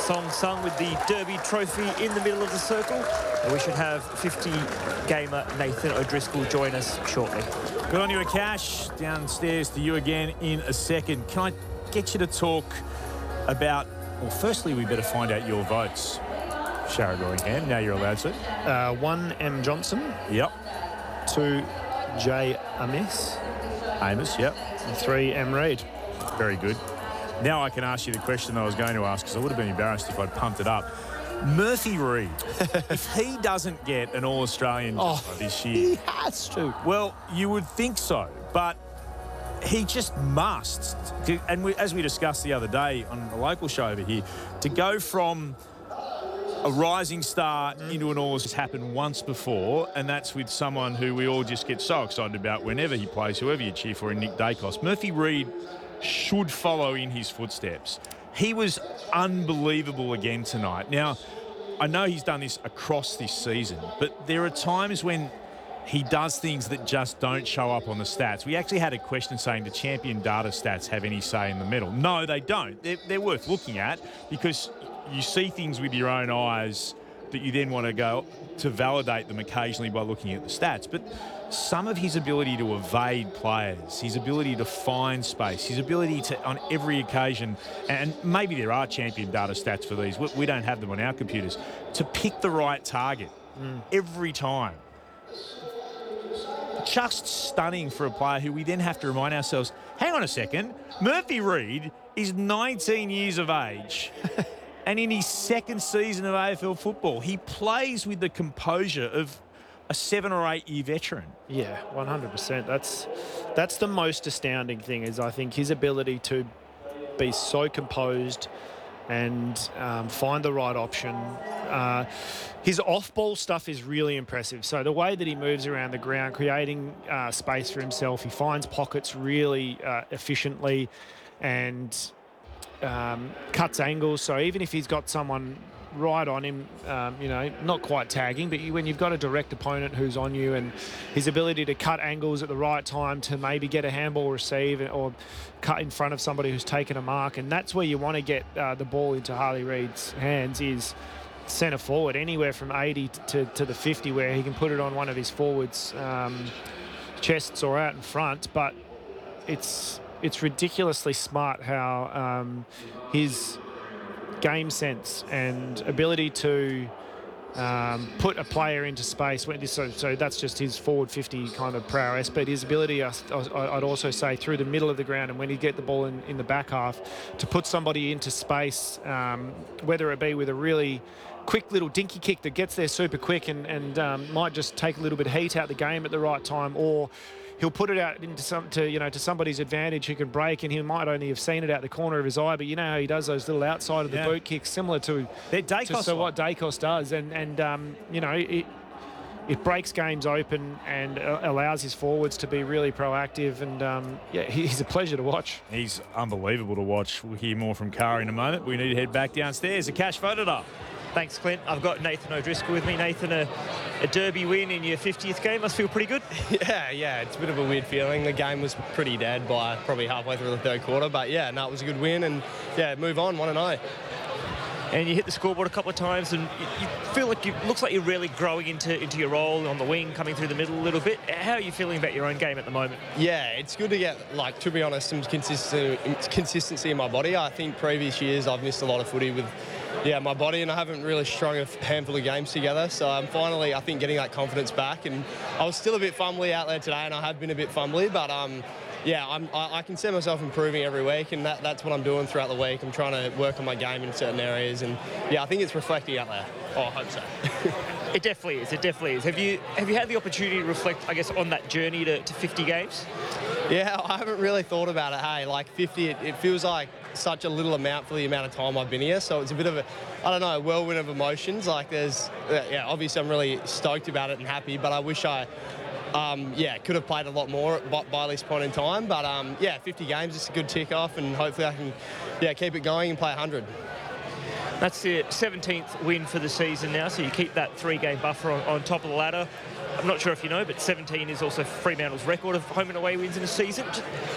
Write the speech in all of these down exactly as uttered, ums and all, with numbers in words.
song sung with the Derby trophy in the middle of the circle. And we should have fifty gamer Nathan O'Driscoll join us shortly. Good on you, Akash. Downstairs to you again in a second. Can I get you to talk about, well, firstly, we better find out your votes. Shara Goringham, now you're allowed to. Uh, one, M. Johnson. Yep. Two, J. Amos. Amos, yep. And three, M. Reid. Very good. Now I can ask you the question I was going to ask, because I would have been embarrassed if I'd pumped it up. Murphy Reid, if he doesn't get an All-Australian oh, this year... He has to. Well, you would think so, but he just must. And we, as we discussed the other day on the local show over here, to go from a rising star into an All has happened once before, and that's with someone who we all just get so excited about whenever he plays, whoever you cheer for in Nick Dacos. Murphy Reid should follow in his footsteps. He was unbelievable again tonight. Now, I know he's done this across this season, but there are times when he does things that just don't show up on the stats. We actually had a question saying, do champion data stats have any say in the medal? No, they don't. They're, they're worth looking at because you see things with your own eyes that you then want to go to validate them occasionally by looking at the stats. But some of his ability to evade players, his ability to find space, his ability to, on every occasion, and maybe there are champion data stats for these, we don't have them on our computers, to pick the right target mm. every time. Just stunning for a player who we then have to remind ourselves, hang on a second, Murphy Reid is nineteen years of age. And in his second season of A F L football, he plays with the composure of a seven or eight year veteran. Yeah, one hundred percent. That's that's the most astounding thing, is I think his ability to be so composed and um, find the right option. Uh, his off-ball stuff is really impressive. So the way that he moves around the ground, creating uh, space for himself, he finds pockets really uh, efficiently and um, cuts angles. So even if he's got someone right on him, um, you know, not quite tagging, but you, when you've got a direct opponent who's on you, and his ability to cut angles at the right time to maybe get a handball receive or cut in front of somebody who's taken a mark, and that's where you want to get uh, the ball into Harley Reid's hands, is centre forward, anywhere from eighty to, to the fifty, where he can put it on one of his forwards' um, chests or out in front. But it's it's ridiculously smart how um, his game sense and ability to um, put a player into space. So, so that's just his forward fifty kind of prowess. But his ability, I, I'd also say, through the middle of the ground and when he get the ball in, in the back half, to put somebody into space, um, whether it be with a really quick little dinky kick that gets there super quick and, and um, might just take a little bit of heat out the game at the right time, or he'll put it out into some to you know to somebody's advantage who can break, and he might only have seen it out the corner of his eye. But you know how he does those little outside of the yeah. boot kicks, similar to, to so what Dacos does, and and um, you know it it breaks games open and uh, allows his forwards to be really proactive. And um, yeah, he's a pleasure to watch. He's unbelievable to watch. We'll hear more from Kari in a moment. We need to head back downstairs. Akash voted up. Thanks, Clint. I've got Nathan O'Driscoll with me. Nathan, a, a Derby win in your fiftieth game must feel pretty good. Yeah, yeah, it's a bit of a weird feeling. The game was pretty dead by probably halfway through the third quarter, but yeah, no, it was a good win, and yeah, move on, one and oh. And you hit the scoreboard a couple of times, and you, you feel like you looks like you're really growing into into your role on the wing, coming through the middle a little bit. How are you feeling about your own game at the moment? Yeah, it's good to get, like, to be honest, some consistency consistency in my body. I think previous years I've missed a lot of footy with yeah, my body, and I haven't really strung a handful of games together. So I'm finally, I think, getting that confidence back. And I was still a bit fumbly out there today, and I have been a bit fumbly, but um, yeah, I'm, I, I can see myself improving every week, and that, that's what I'm doing throughout the week. I'm trying to work on my game in certain areas, and yeah, I think it's reflecting out there. Oh, I hope so. It definitely is. It definitely is. Have you have you had the opportunity to reflect, I guess, on that journey to, to fifty games? Yeah, I haven't really thought about it. Hey, like fifty, it, it feels like such a little amount for the amount of time I've been here. So it's a bit of a, I don't know, a whirlwind of emotions. Like there's, yeah, obviously I'm really stoked about it and happy, but I wish I, um, yeah, could have played a lot more by, by this point in time. But um, yeah, fifty games is a good tick off, and hopefully I can, yeah, keep it going and play one hundred. That's the seventeenth win for the season now, so you keep that three-game buffer on, on top of the ladder. I'm not sure if you know, but seventeen is also Fremantle's record of home and away wins in a season. Just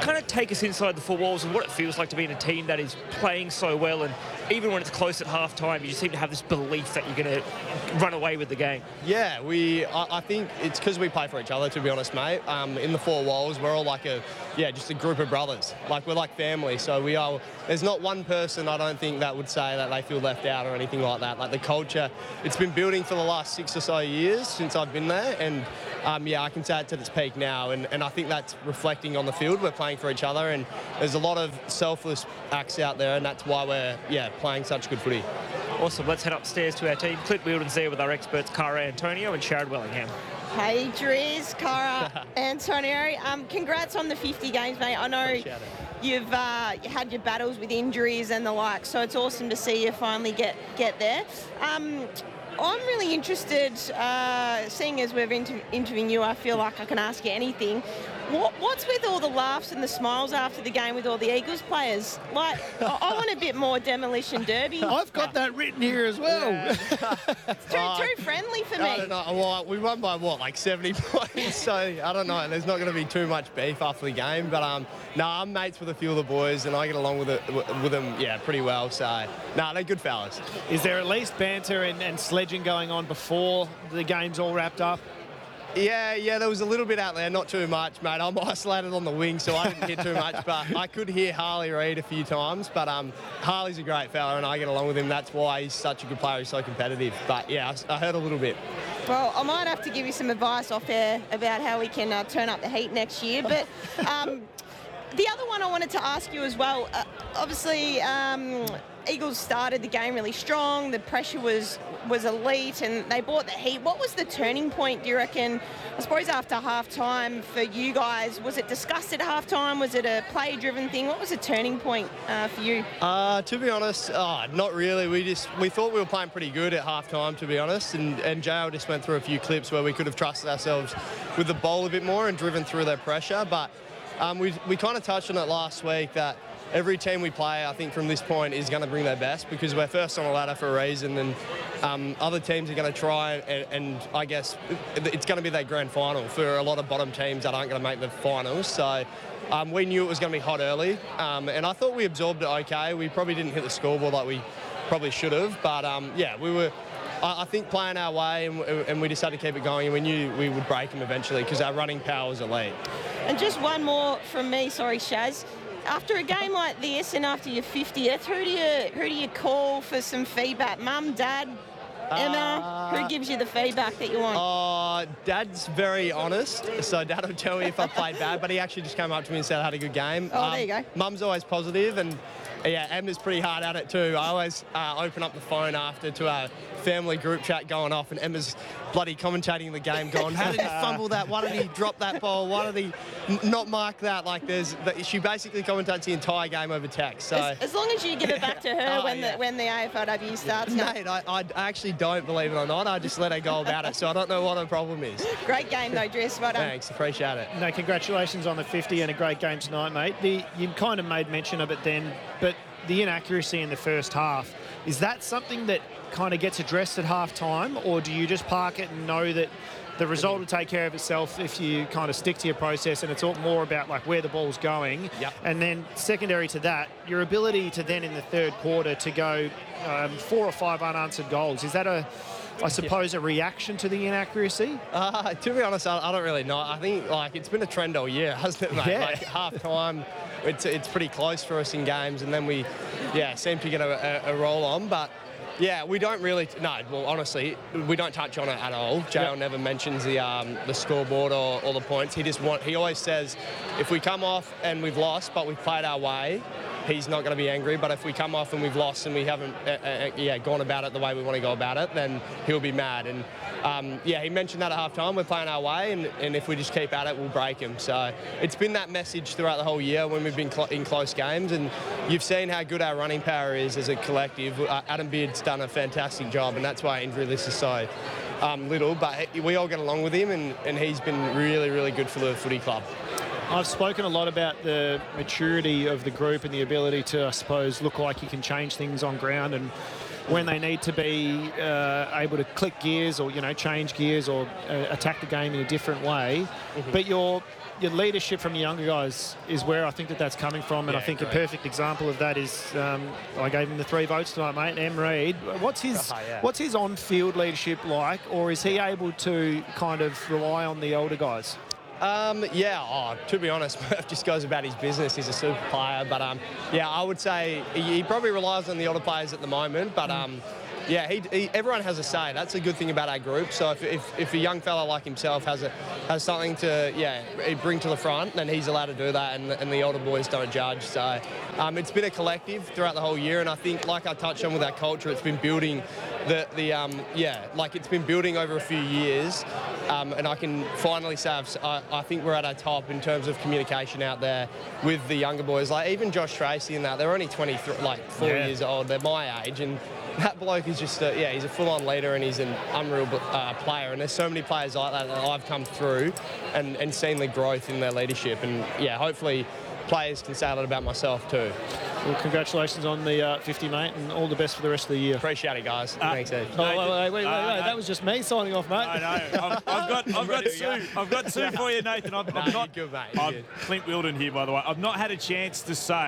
kind of take us inside the four walls and what it feels like to be in a team that is playing so well, and even when it's close at half time, you just seem to have this belief that you're going to run away with the game. Yeah, we. I, I think it's because we play for each other, to be honest, mate. Um, in the four walls, we're all like a, yeah, just a group of brothers. Like, we're like family. So we are. There's not one person, I don't think, that would say that they feel left out or anything like that. Like, the culture, it's been building for the last six or so years since I've been there, and um, yeah, I can say it's at its peak now, and, and I think that's reflecting on the field. We're playing for each other, and there's a lot of selfless acts out there, and that's why we're, yeah, playing such good footy. Awesome. Let's head upstairs to our team. Clint Wheeldon's there with our experts, Cara Antonio and Sharon Wellingham. Hey, Driz, Cara, Antonio. Um, congrats on the fifty games, mate. I know you've uh, had your battles with injuries and the like, so it's awesome to see you finally get, get there. Um, I'm really interested, uh, seeing as we're inter interviewing you, I feel like I can ask you anything. What, what's with all the laughs and the smiles after the game with all the Eagles players? Like, I, I want a bit more Demolition Derby. I've got that written here as well. Yeah. It's too, Uh, too friendly for I me. don't know. Well, we won by what, like seventy points? So I don't know. There's not going to be too much beef after the game. But um, no, I'm mates with a few of the boys, and I get along with it with them, yeah, pretty well. So no, nah, they're good fellas. Is there at least banter and, and sledging going on before the game's all wrapped up? Yeah, yeah, there was a little bit out there, not too much, mate. I'm isolated on the wing, so I didn't hear too much, but I could hear Harley Reid a few times. But um, Harley's a great fella, and I get along with him. That's why he's such a good player. He's so competitive. But yeah, I, I heard a little bit. Well, I might have to give you some advice off air about how we can uh, turn up the heat next year. But um, the other one I wanted to ask you as well, uh, obviously, um, Eagles started the game really strong. The pressure was was elite, and they brought the heat. What was the turning point, do you reckon? I suppose after half time for you guys, was it discussed at half time? Was it a play-driven thing? What was the turning point uh, for you? Uh, to be honest, oh, not really. We just we thought we were playing pretty good at half time, to be honest. And and J L just went through a few clips where we could have trusted ourselves with the ball a bit more and driven through their pressure. But um, we we kind of touched on it last week that every team we play, I think, from this point is going to bring their best because we're first on the ladder for a reason, and um, other teams are going to try, and, and I guess it's going to be their grand final for a lot of bottom teams that aren't going to make the finals. So um, we knew it was going to be hot early, um, and I thought we absorbed it okay. We probably didn't hit the scoreboard like we probably should have, but um, yeah, we were, I, I think, playing our way, and, and we just had to keep it going, and we knew we would break them eventually because our running power was elite. And just one more from me, sorry, Shaz. After a game like this and after your fiftieth, who do you who do you call for some feedback? Mum, Dad, Emma? Uh, who gives you the feedback that you want? Uh, Dad's very honest, so Dad will tell me if I played bad, but he actually just came up to me and said I had a good game. Oh, um, there you go. Mum's always positive, and yeah, Emma's pretty hard at it too. I always uh, open up the phone after to our family group chat going off, and Emma's bloody commentating the game going, how did he fumble that? Why did he drop that ball? Why did he n not mark that? Like, there's, she basically commentates the entire game over text. So As, as long as you give it back to her Oh, when yeah. the when the A F L W starts. no. Mate, I, I actually don't, believe it or not. I just let her go about it, so I don't know what her problem is. Great game though, Driz. Well done. Thanks, appreciate it. No, congratulations on the fifty and a great game tonight, mate. The, you kind of made mention of it then, but the inaccuracy in the first half, is that something that kind of gets addressed at half time, or do you just park it and know that the result will take care of itself if you kind of stick to your process and it's all more about like where the ball's going? Yep. And then secondary to that, your ability to then in the third quarter to go um, four or five unanswered goals, is that a, I suppose, a reaction to the inaccuracy? Uh, to be honest, I, I don't really know. I think like it's been a trend all year, hasn't it, mate? Yeah. Like half time, it's it's pretty close for us in games, and then we, yeah, seem to get a, a, a roll on. But yeah, we don't really. No, well, honestly, we don't touch on it at all. J L Yep. never mentions the um, the scoreboard or, or the points. He just want. He always says, if we come off and we've lost, but we've played our way, he's not going to be angry. But if we come off and we've lost and we haven't, uh, uh, yeah, gone about it the way we want to go about it, then he'll be mad. And um, yeah, he mentioned that at half time. We're playing our way, and, and if we just keep at it, we'll break him. So it's been that message throughout the whole year when we've been cl in close games, and you've seen how good our running power is as a collective. Uh, Adam Beard's done a fantastic job, and that's why injury list is so um, little. But we all get along with him, and, and he's been really, really good for the footy club. I've spoken a lot about the maturity of the group and the ability to, I suppose, look like you can change things on ground, and when they need to be uh, able to click gears or, you know, change gears or uh, attack the game in a different way. Mm-hmm. But you're your leadership from the younger guys is where I think that that's coming from, and Yeah, I think great. a perfect example of that is um, I gave him the three votes tonight, mate. Em Reid, what's his Oh, yeah. what's his on-field leadership like, or is he able to kind of rely on the older guys? Um, yeah, oh, to be honest, Murph just goes about his business. He's a super player, but um, yeah, I would say he, he probably relies on the older players at the moment, but um, yeah, he, he, everyone has a say. That's a good thing about our group. So if, if, if a young fella like himself has a has something to yeah bring to the front, then he's allowed to do that, and, and the older boys don't judge. So um, it's been a collective throughout the whole year, and I think, like I touched on with our culture, it's been building the the um, yeah like it's been building over a few years, um, and I can finally say I've, I, I think we're at our top in terms of communication out there with the younger boys. Like even Josh Tracy and that, they're only twenty-three, like four Yeah. years old. They're my age, and that bloke is just, a, yeah, he's a full-on leader and he's an unreal uh, player. And there's so many players like that that I've come through and, and seen the growth in their leadership. And, yeah, hopefully players can say that about myself too. Well, congratulations on the uh, fifty, mate, and all the best for the rest of the year. Appreciate it, guys. Uh, Thanks, Ed. Oh, wait, wait, wait, wait, Uh, wait. no. That was just me signing off, mate. I know. I've, I've got, I've got Ready to two. go. I've got two for you, Nathan. I've, Nah, I've not. you're good, mate. You're I'm good. Clint Wilden here, by the way. I've not had a chance to say.